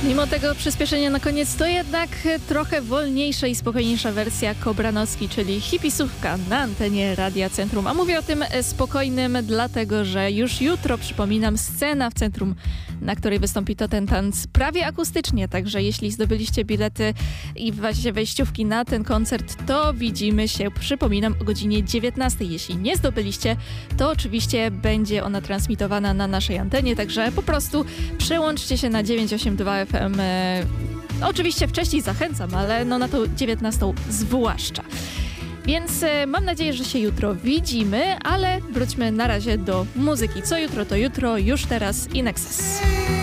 Mimo tego przyspieszenia na koniec to jednak trochę wolniejsza i spokojniejsza wersja Kobranowski, czyli hipisówka na antenie Radia Centrum. A mówię o tym spokojnym, dlatego że już jutro, przypominam, scena w Centrum, na której wystąpi To Ten Tanc prawie akustycznie. Także jeśli zdobyliście bilety i właśnie wejściówki na ten koncert, to widzimy się, przypominam, o godzinie 19. Jeśli nie zdobyliście, to oczywiście będzie ona transmitowana na naszej antenie, także po prostu przełączcie się na 982 FM. Oczywiście wcześniej zachęcam, ale no na tą 19 zwłaszcza. Więc mam nadzieję, że się jutro widzimy, ale wróćmy na razie do muzyki. Co jutro, to jutro, już teraz In Excess.